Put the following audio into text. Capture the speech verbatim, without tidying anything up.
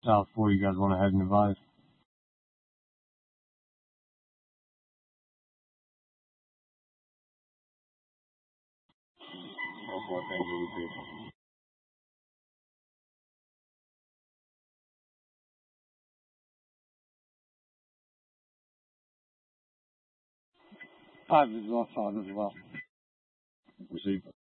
South four you guys want to head and advise? Five is well, five as well. Receive.